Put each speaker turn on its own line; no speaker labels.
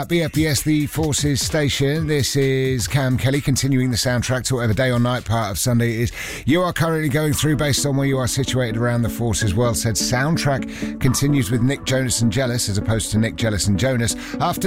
BFBS, the Forces station. This is Cam Kelly continuing the soundtrack to whatever day or night part of Sunday it is you are currently going through based on where you are situated around the Forces world. Said soundtrack continues with Nick Jonas and Jealous as opposed to Nick Jealous and Jonas. After